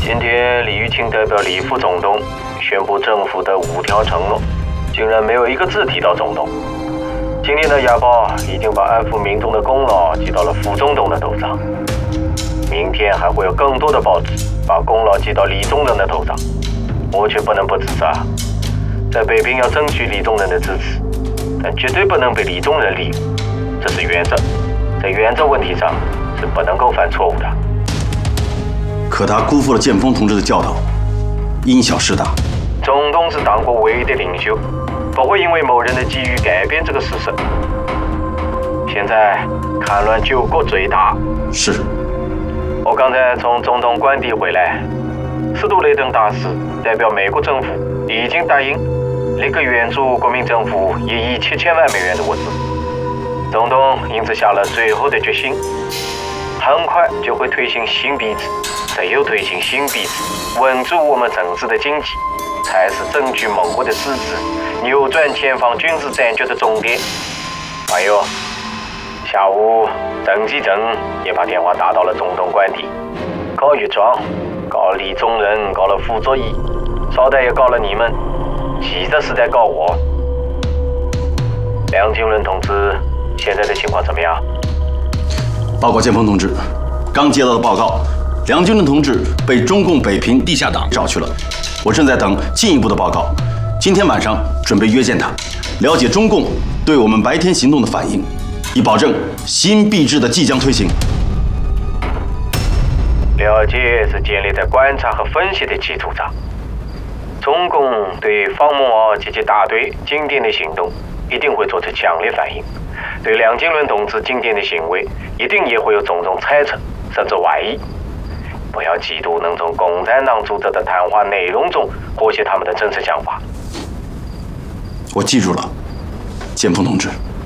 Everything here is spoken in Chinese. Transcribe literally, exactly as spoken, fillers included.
今天李玉清代表李副总统宣布政府的五条承诺，竟然没有一个字提到总统。今天的亚报已经把安抚民众的功劳记到了副总统的头上，明天还会有更多的报纸把功劳记到李宗仁的头上。我却不能不自杀，在北平要争取李宗仁的支持，但绝对不能被李宗仁利用，这是原则，在原则问题上是不能够犯错误的。 可他辜负了建峰同志的教导，因小失大。 总统是党国唯一的领袖，不会因为某人的机遇改变这个事实。现在戡乱救国最大。 是。 我刚才从总统官邸回来，斯图雷登大使代表美国政府已经答应立刻援助国民政府一亿七千万美元的物资。总统因此下了最后的决心，很快就会推行新币制，再又推行新币制，稳住我们整治的经济，才是争取盟国的支持，扭转前方军事战局的终点。还有，下午邓继正也把电话打到了总统官邸，告御状，告李宗仁，告了傅作义，捎带也告了你们，其实是在告我。梁金伦同志现在的情况怎么样？ 报告建峰同志，刚接到的报告，梁金伦同志被中共北平地下党找去了，我正在等进一步的报告。今天晚上准备约见他，了解中共对我们白天行动的反应，以保证新币制的即将推行。 了解是建立在观察和分析的基础上。中共对方孟敖及其大队今天的行动一定会做出强烈反应，对梁金伦同志今天的行为一定也会有种种猜测甚至怀疑。不要嫉妒能从共产党组织的谈话内容中获悉他们的真实想法。 我记住了，建峰同志。